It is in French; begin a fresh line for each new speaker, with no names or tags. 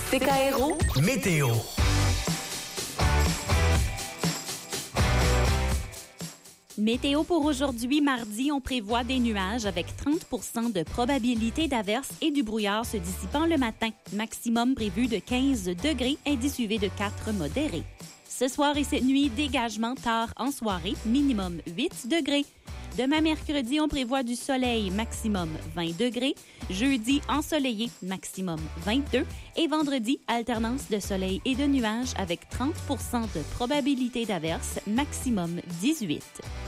CKRO
Météo.
Météo pour aujourd'hui, mardi, on prévoit des nuages avec 30% de probabilité d'averse et du brouillard se dissipant le matin. Maximum prévu de 15 degrés, indice UV de 4 modéré. Ce soir et cette nuit, dégagement tard en soirée, minimum 8 degrés. Demain mercredi, on prévoit du soleil, maximum 20 degrés. Jeudi, ensoleillé, maximum 22. Et vendredi, alternance de soleil et de nuages avec 30% de probabilité d'averse, maximum 18.